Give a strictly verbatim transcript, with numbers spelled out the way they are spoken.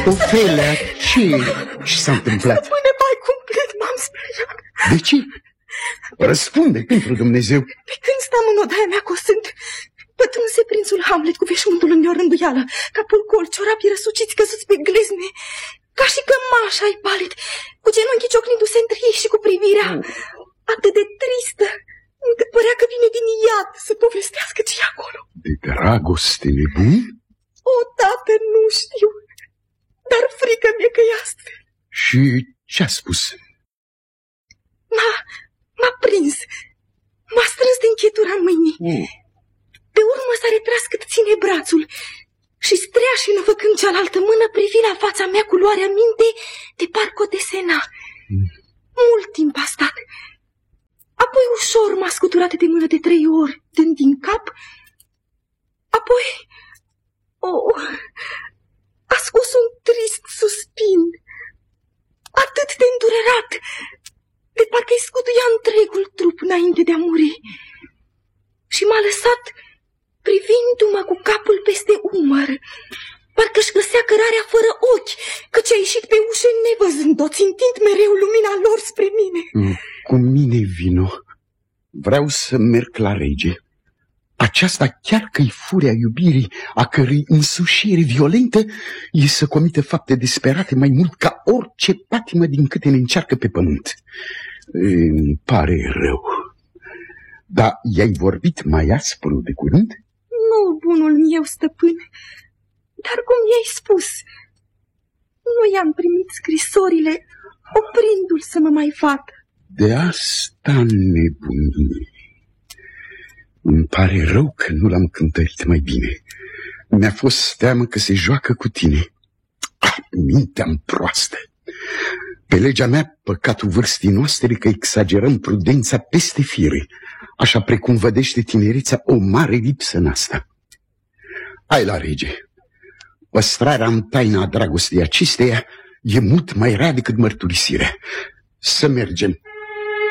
Ofelia, ce s-a întâmplat? Stăpâne, mai cumplit m-am speriat. De ce? Răspunde pentru Dumnezeu. Pe când stam în odaia mea cosând, pătrunse prințul Hamlet cu veșmântul în neorânduială, capul gol, ciorapii răsuciți căzuți pe glezne, ca și cămașa-i palid, cu genunchii ciocnindu-se între ei și cu privirea atât de tristă, încât părea că vine din iad să povestească ce e acolo. De dragoste nebun? O, tată, nu știu, dar frică mi-e că e astfel. Și ce-a spus? M-a, m-a prins, m-a strâns de închetura mâinii. Oh. Pe urmă s-a retras cât ține brațul și streașină făcând cealaltă mână privi la fața mea cu luarea minte de parcă o desena. Mm. Mult timp a stat. Apoi ușor m-a scuturat de mână de trei ori, dând din cap. Apoi, oh, a scos un trist suspin, atât de îndurerat, de parcă-i scutuia întregul trup înainte de a muri. Și m-a lăsat privindu-mă cu capul peste umăr, parcă-și găsea cărarea fără ochi, căci a ieșit pe ușă nevăzând-o, țintind mereu lumina lor spre mine. Cu mine vino. Vreau să merg la rege. Aceasta chiar că-i furia iubirii, a cărei însușire violentă e să comită fapte desperate mai mult ca orice patimă din câte ne încearcă pe pământ. Îmi pare rău. Dar i-ai vorbit mai aspru de curând? Nu, bunul meu stăpân, dar cum i-ai spus, nu i-am primit scrisorile, oprindu-l să mă mai vadă. De asta nebunie. Îmi pare rău că nu l-am cântărit mai bine. Mi-a fost teamă că se joacă cu tine. Ah, mintea-mi proastă. Pe legea mea, păcatul vârstii noastre că exagerăm prudența peste fire, așa precum vădește tinerețea o mare lipsă în asta. Hai la rege. Păstrarea în taina a dragostei acesteia e mult mai rea decât mărturisirea. Să mergem.